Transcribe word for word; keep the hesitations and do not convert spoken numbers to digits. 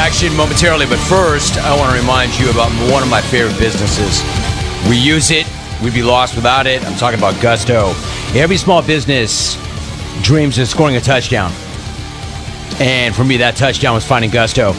reaction momentarily, but first, I want to remind you about one of my favorite businesses. We use it. We'd be lost without it. I'm talking about Gusto. Every small business dreams of scoring a touchdown. And for me, that touchdown was finding Gusto.